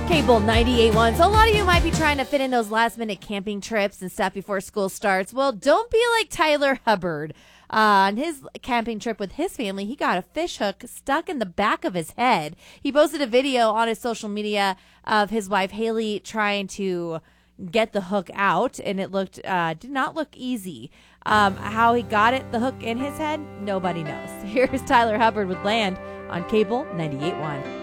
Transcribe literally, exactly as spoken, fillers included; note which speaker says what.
Speaker 1: Cable ninety-eight point one. So a lot of you might be trying to fit in those last minute camping trips and stuff before school starts. Well, don't be like Tyler Hubbard. Uh, on his camping trip with his family, he got a fish hook stuck in the back of his head. He posted a video on his social media of his wife Haley trying to get the hook out, and it looked uh, did not look easy. Um, how he got it, the hook in his head, nobody knows. Here's Tyler Hubbard with Land on Cable ninety-eight point one.